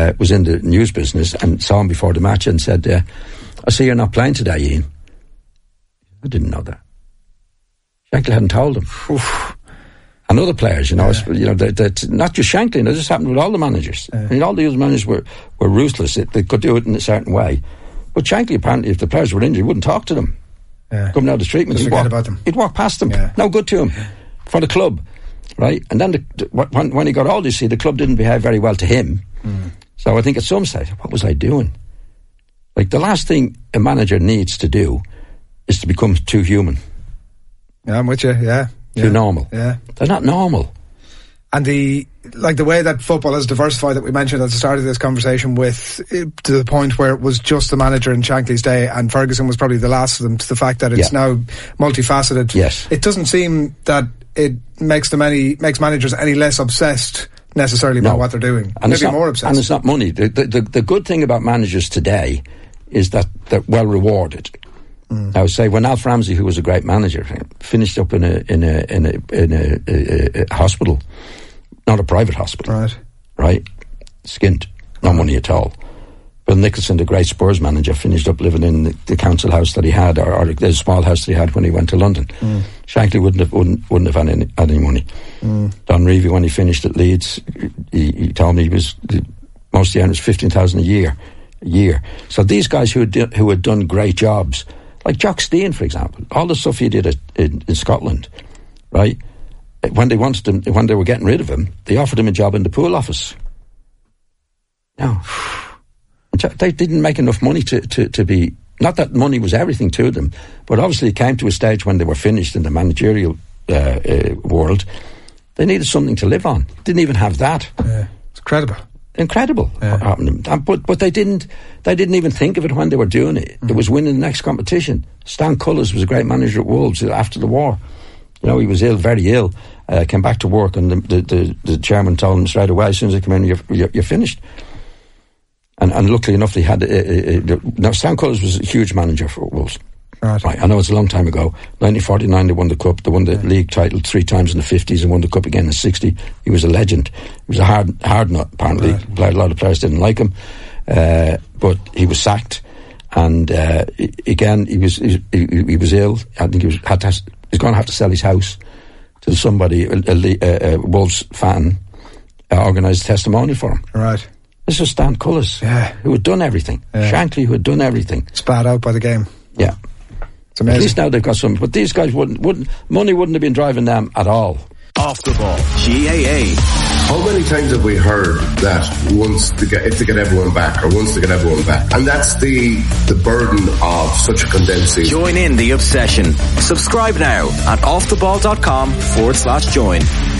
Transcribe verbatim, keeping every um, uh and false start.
uh, was in the news business and saw him before the match and said, uh, I see you're not playing today, Ian. I didn't know that. Shankly hadn't told him. Oof. And other players, you know, yeah. you know, they, they, not just Shankly, it just happened with all the managers. Yeah. I mean, all the other managers were, were ruthless. It, they could do it in a certain way. But Shankly, apparently, if the players were injured, he wouldn't talk to them. Yeah. Coming out of the treatment, he'd walk, about them. he'd walk past them. Yeah. No good to him. For the club, right? And then the, when, when he got older, you see, the club didn't behave very well to him. Mm. So I think at some stage, what was I doing? Like, the last thing a manager needs to do is to become too human. Yeah, I'm with you, yeah. Too yeah. normal. Yeah. They're not normal. And the, like the way that football has diversified that we mentioned at the start of this conversation with, to the point where it was just the manager in Shankly's day and Ferguson was probably the last of them, to the fact that it's yeah. now multifaceted. Yes. It doesn't seem that it makes them any, makes managers any less obsessed necessarily no. by what they're doing. And Maybe not, more obsessed. And it's not money. The, the, the, the good thing about managers today is that they're well rewarded. Mm. I would say when Alf Ramsey, who was a great manager, finished up in a in a in a in a, a, a hospital, not a private hospital, right? Right, skint, no money at all. Bill Nicholson, the great Spurs manager, finished up living in the, the council house that he had, or, or the small house that he had when he went to London. Mm. Shankly wouldn't have wouldn't, wouldn't have had any, had any money. Mm. Don Reevy, when he finished at Leeds, he, he told me he was the most he earned was fifteen thousand a year, a year. So these guys who had do, who had done great jobs. Like Jock Stein, for example, all the stuff he did at, in, in Scotland, right? When they wanted him, when they were getting rid of him, they offered him a job in the pool office. No, they didn't make enough money to, to, to be. Not that money was everything to them, but obviously it came to a stage when they were finished in the managerial uh, uh, world. They needed something to live on. Didn't even have that. Yeah, it's incredible. Incredible yeah. what happened to them. But but they didn't they didn't even think of it when they were doing it. Mm. It was winning the next competition. Stan Cullis was a great manager at Wolves after the war. You know, he was ill, very ill. Uh, came back to work, and the, the, the, the chairman told him straight away, as soon as he came in, you're, you're, you're finished. And, and luckily enough, they had. Uh, uh, uh, now, Stan Cullis was a huge manager for Wolves. Right. Right. I know it's a long time ago. nineteen forty-nine, they won the cup. They won the yeah. league title three times in the fifties and won the cup again in the sixty. He was a legend. He was a hard, hard nut. Apparently, right. a lot of players didn't like him, uh, but he was sacked. And uh, again, he was he, he was ill. I think he was had to. He's going to have to sell his house to somebody, a, a, a Wolves fan, uh, organised a testimonial for him. Right. This was Stan Cullis, yeah. who had done everything. Yeah. Shankly, who had done everything. Spat out by the game. Yeah. It's amazing. At least now they've got some, but these guys wouldn't, wouldn't, money wouldn't have been driving them at all. Off the ball, G A A. How many times have we heard that once to get, if to get everyone back, or once to get everyone back? And that's the, the burden of such a condensed season. Join in the obsession. Subscribe now at offtheball.com forward slash join.